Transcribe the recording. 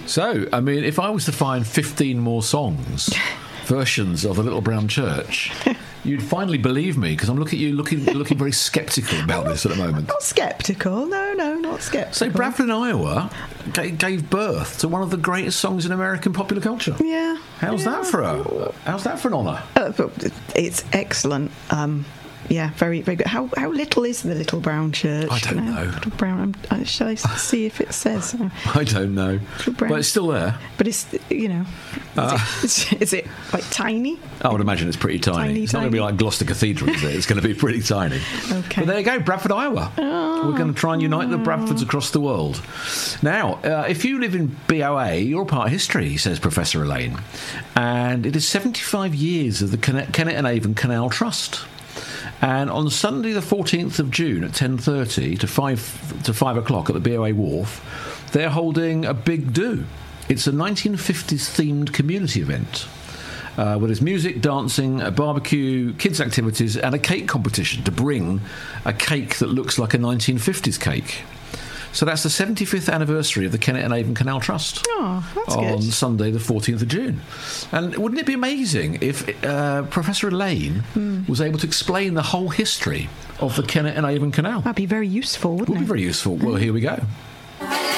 So, I mean, if I was to find 15 more songs, versions of The Little Brown Church, you'd finally believe me, because I'm looking at you looking very sceptical about this at the moment. Not sceptical. No, not sceptical. So Bradford in Iowa gave birth to one of the greatest songs in American popular culture. Yeah. How's that for an honour? It's excellent. Yeah, very, very good. How little is the Little Brown Church? I don't know. Little Brown. Shall I see if it says? I don't know. But it's still there. But it's, is it like tiny? I would imagine it's pretty tiny. It's not going to be like Gloucester Cathedral, is it? It's going to be pretty tiny. Okay. But there you go, Bradford, Iowa. We're going to try and unite the Bradfords across the world. Now, if you live in BOA, you're a part of history, says Professor Elaine. And it is 75 years of the Kennet and Avon Canal Trust. And on Sunday the 14th of June at 10:30 to 5 o'clock at the BOA Wharf, they're holding a big do. It's a 1950s themed community event where there's music, dancing, a barbecue, kids' activities and a cake competition to bring a cake that looks like a 1950s cake. So that's the 75th anniversary of the Kennet and Avon Canal Trust. Oh, that's good. On Sunday the 14th of June. And wouldn't it be amazing if Professor Elaine was able to explain the whole history of the Kennet and Avon Canal? That'd be very useful, wouldn't it? Would be very useful. Well, here we go.